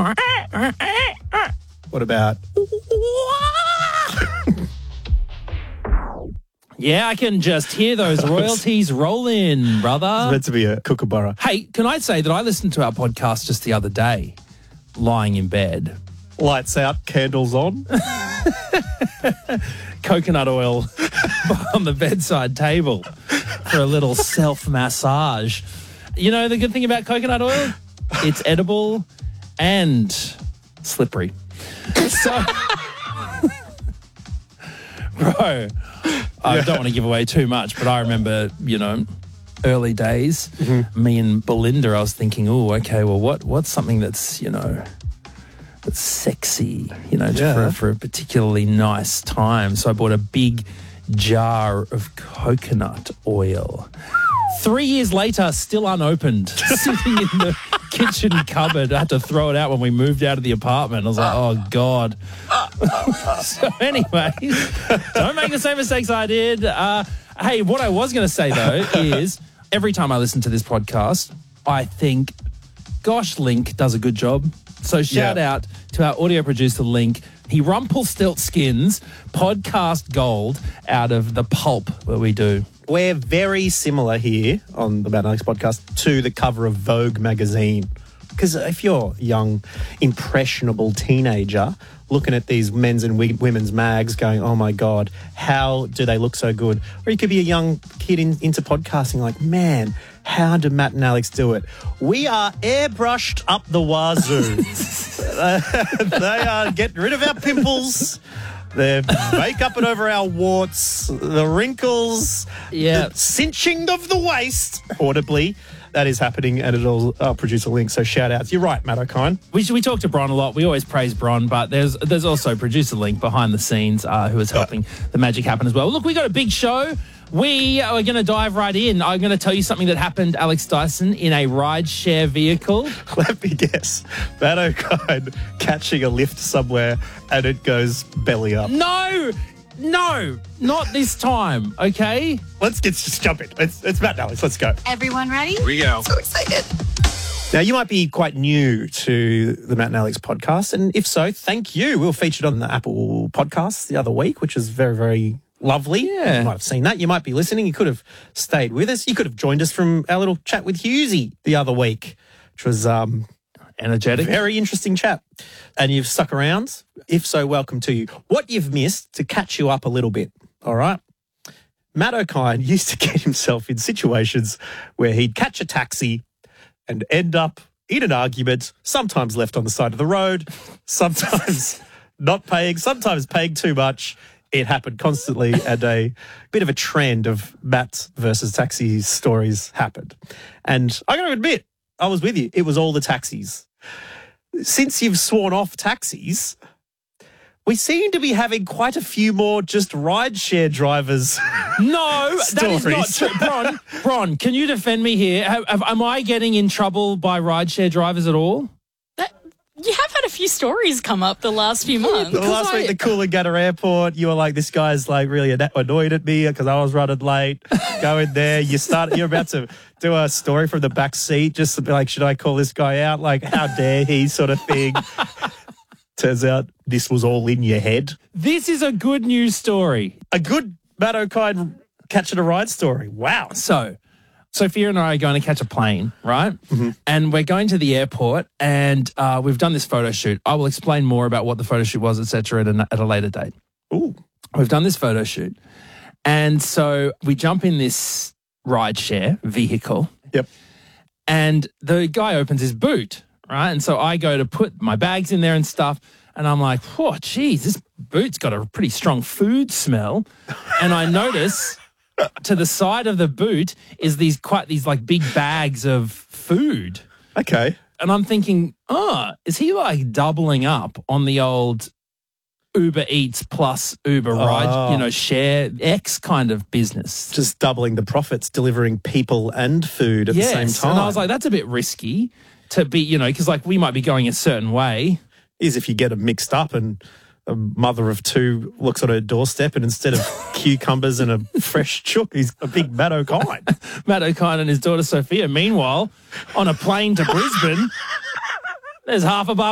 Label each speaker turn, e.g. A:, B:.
A: What about?
B: Yeah, I can just hear those royalties roll in, brother.
A: It's meant to be a kookaburra.
B: Hey, can I say that I listened to our podcast just the other day, lying in bed.
A: Lights out, candles on.
B: Coconut oil on the bedside table for a little self-massage. You know the good thing about coconut oil? It's edible and slippery. So, bro, I don't want to give away too much, but I remember, early days, me and Belinda, I was thinking, oh, okay, well, what's something that's, that's sexy, for a particularly nice time. So I bought a big jar of coconut oil. 3 years later, still unopened, sitting in the kitchen cupboard. I had to throw it out when we moved out of the apartment. I was like, oh, God. So anyway, don't make the same mistakes I did. Hey, what I was going to say, though, is every time I listen to this podcast, I think, gosh, Link does a good job. So shout out to our audio producer, Link. He Rumpelstiltskins podcast gold out of the pulp that we do.
A: We're very similar here on the Matt and Alex podcast to the cover of Vogue magazine. Because if you're a young, impressionable teenager looking at these men's and women's mags going, oh, my God, how do they look so good? Or you could be a young kid into podcasting like, man, how do Matt and Alex do it? We are airbrushed up the wazoo. They are getting rid of our pimples. They're make-upping over our warts, the wrinkles, the cinching of the waist, audibly. That is happening, and it'll produce a link. So shout-outs. You're right, Matt O'Kine.
B: We talk to Bron a lot. We always praise Bron, but there's also producer Link behind the scenes who is helping the magic happen as well. Look, we got a big show. We are going to dive right in. I'm going to tell you something that happened, Alex Dyson, in a ride-share vehicle.
A: Let me guess. Matt O'Kine catching a lift somewhere and it goes belly up.
B: No, not this time, okay?
A: Let's just jump in. It's Matt and Alex. Let's go.
C: Everyone ready?
D: Here we go.
C: So excited.
A: Now, you might be quite new to the Matt and Alex podcast, and if so, thank you. We were featured on the Apple Podcasts the other week, which is very, very lovely.
B: Yeah.
A: You might have seen that. You might be listening. You could have stayed with us. You could have joined us from our little chat with Hughesy the other week, which was
B: energetic.
A: Very interesting chat. And you've stuck around. If so, welcome to you. What you've missed, to catch you up a little bit, all right? Matt O'Kine used to get himself in situations where he'd catch a taxi and end up in an argument, sometimes left on the side of the road, sometimes not paying, sometimes paying too much. It happened constantly, and a bit of a trend of Matt versus taxi stories happened. And I got to admit, I was with you. It was all the taxis. Since you've sworn off taxis, we seem to be having quite a few more just rideshare drivers.
B: No, that is not true. Bron, can you defend me here? Am I getting in trouble by rideshare drivers at all?
E: You have had a few stories come up the last few months.
A: Last week, the Coolangatta Airport, you were like, this guy's like really annoyed at me because I was running late. Go in there. You're about to do a story from the back seat just to be like, should I call this guy out? Like, how dare he sort of thing. Turns out this was all in your head.
B: This is a good news story.
A: A good Matt O'Kine catching a ride story. Wow.
B: So Sophia and I are going to catch a plane, right?
A: Mm-hmm.
B: And we're going to the airport, and we've done this photo shoot. I will explain more about what the photo shoot was, etc., at a later date.
A: Ooh.
B: We've done this photo shoot. And so we jump in this rideshare vehicle.
A: Yep.
B: And the guy opens his boot, right? And so I go to put my bags in there and stuff, and I'm like, oh, geez, this boot's got a pretty strong food smell. And I notice to the side of the boot is these like big bags of food.
A: Okay.
B: And I'm thinking, is he like doubling up on the old Uber Eats plus Uber Ride, share X kind of business?
A: Just doubling the profits, delivering people and food at the same time.
B: And I was like, that's a bit risky to be, because like we might be going a certain way.
A: Is if you get them mixed up and a mother of two looks on her doorstep and instead of cucumbers and a fresh chook, he's a big Matt O'Kine.
B: Matt O'Kine and his daughter Sophia. Meanwhile, on a plane to Brisbane, there's half a bar